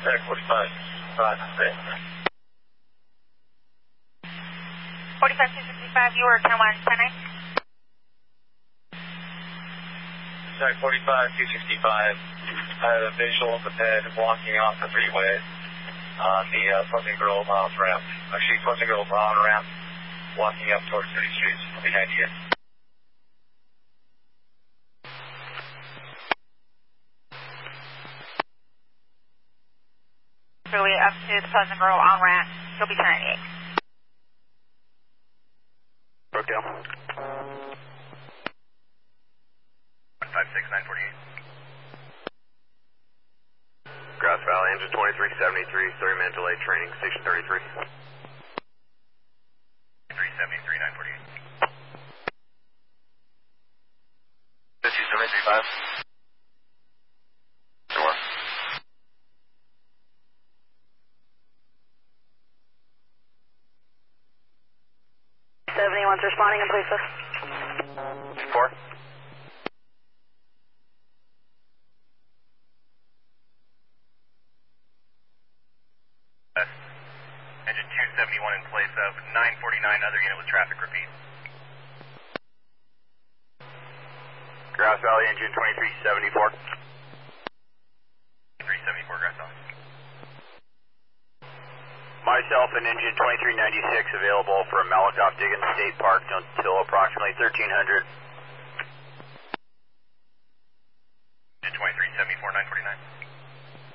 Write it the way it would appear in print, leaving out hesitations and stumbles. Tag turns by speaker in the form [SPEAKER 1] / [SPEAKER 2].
[SPEAKER 1] 45-265, you were 10-1-10-9.
[SPEAKER 2] Attack 45-265, I had a visual of the bed walking off the freeway on the Pleasant Grove off ramp. Actually, Pleasant Grove on ramp, walking up towards City Street behind you.
[SPEAKER 1] Freeway up to the Pleasant Grove on ramp, you'll be turning 8.
[SPEAKER 3] Brookdale. 156-948. Grass Valley, engine 2373, 30-minute delay training, station 33. 373-948.
[SPEAKER 2] 5735. Door.
[SPEAKER 4] 71's responding in place, sir.
[SPEAKER 3] 4. Engine 271 in place of 949, other unit with traffic, repeat. Grass Valley, engine 2374. 374, Grass Valley. Myself and engine 2396 available for a Malakoff Diggins State Park until approximately 1300.